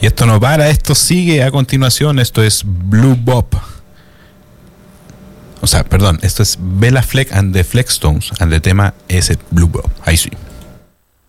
Y esto no para, esto sigue a continuación. Esto es Blue Bop. O sea, perdón, esto es Bella Fleck and the Flexstones. And the tema es Blue Bop. Ahí sí.